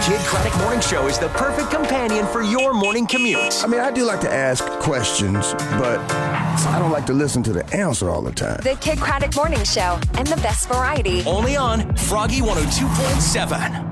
Kid Craddock Morning Show is the perfect companion for your morning commute. I mean, I do like to ask questions, but I don't like to listen to the answer all the time. The Kid Craddock Morning Show and the best variety. Only on Froggy 102.7.